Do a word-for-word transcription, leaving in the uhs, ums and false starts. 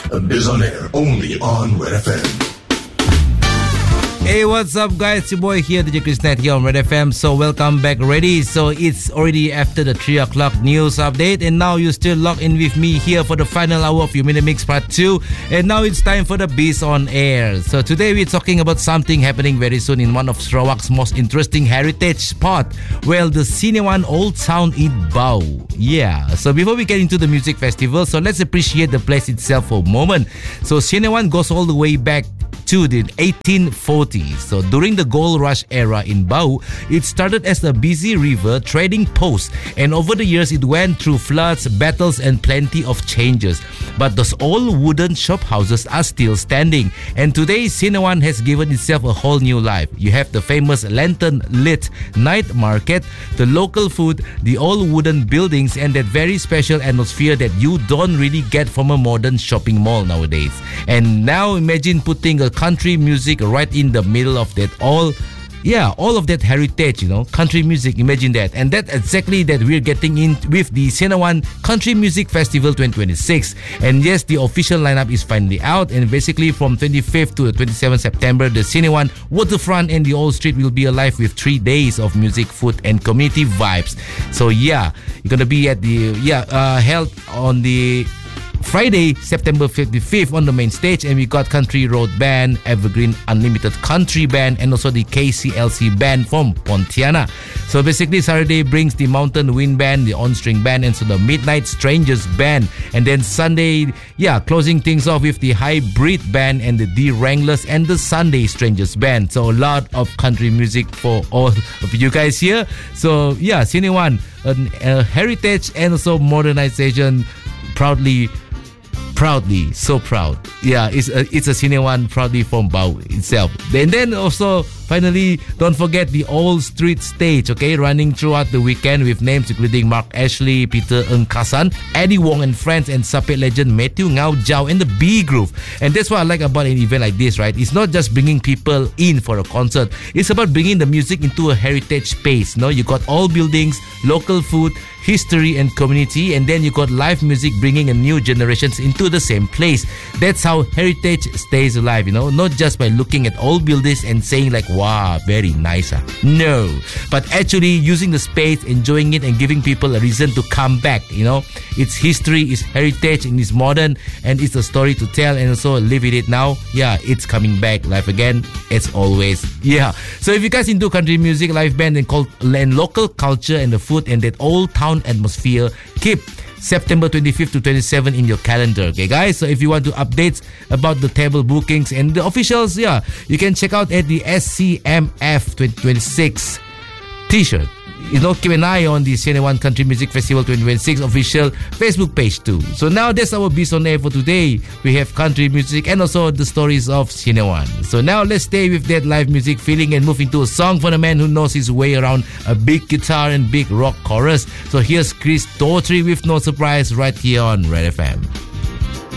Biz on Air, only on Red F M. Hey, what's up, guys? It's your boy here, D J Chris Knight here on Red F M. So welcome back, ready? So it's already after the three o'clock news update, and now you're still locked in with me here for the final hour of your Mini Mix Part two. And now it's time for the Biz on Air. So today we're talking about something happening very soon in one of Sarawak's most interesting heritage spot. Well, the Sinewan Old Town in Bau. Yeah. So before we get into the music festival, so let's appreciate the place itself for a moment. So Sinewan goes all the way back to the eighteen forties. So during the gold rush era in Bau, it started as a busy river trading post, and over the years it went through floods, battles, and plenty of changes. But those old wooden shop houses are still standing, and today Sinewan has given itself a whole new life. You have the famous lantern lit night market, the local food, the old wooden buildings, and that very special atmosphere that you don't really get from a modern shopping mall nowadays. And now imagine putting a country music right in the middle of that all yeah all of that heritage, you know, country music. Imagine that. And that's exactly that we're getting in with the Sinewan Country Music Festival twenty twenty-six. And yes, the official lineup is finally out, and basically from twenty-fifth to the twenty-seventh September, the Sinewan waterfront and the old street will be alive with three days of music, food, and community vibes. So yeah, you're gonna be at the yeah uh, held on the Friday, September twenty-fifth on the main stage, and we got Country Road Band, Evergreen Unlimited Country Band, and also the K C L C Band from Pontiana. So basically, Saturday brings the Mountain Wind Band, the On-String Band, and so the Midnight Strangers Band. And then Sunday, yeah, closing things off with the Hybrid Band and the D Wranglers and the Sunday Strangers Band. So a lot of country music for all of you guys here. So yeah, Sinewan, a heritage and also modernization, proudly Proudly, so proud. Yeah, it's a, it's a Sinewan proudly from Bau itself. And then also, finally, don't forget the old street stage, okay, running throughout the weekend with names including Mark Ashley, Peter Ng Kasan, Eddie Wong and Friends, and Sapet legend Matthew Ngau Jiao and the B Groove. And that's what I like about an event like this, right? It's not just bringing people in for a concert. It's about bringing the music into a heritage space. No, you got all buildings, local food, history and community, and then you got live music bringing a new generations into the same place. That's how heritage stays alive, you know, not just by looking at old buildings and saying like, wow, very nice. Huh? No, but actually using the space, enjoying it, and giving people a reason to come back, you know. It's history, it's heritage, and it's modern, and it's a story to tell, and also live with it now. Yeah, it's coming back live again. It's always, yeah. So if you guys into country music, live band, and, cult- and local culture and the food and that old town atmosphere, keep September twenty-fifth to twenty-seventh in your calendar, okay guys? So if you want to updates about the table bookings and the officials, yeah, you can check out at the S C M F twenty twenty-six t-shirt. You know, keep an eye on the Sinewan Country Music Festival twenty twenty-six official Facebook page too. So now that's our Biz on Air for today. We have country music and also the stories of Sinewan. So now let's stay with that live music feeling and move into a song for the man who knows his way around a big guitar and big rock chorus. So here's Chris Daughtry with No Surprise right here on Red F M.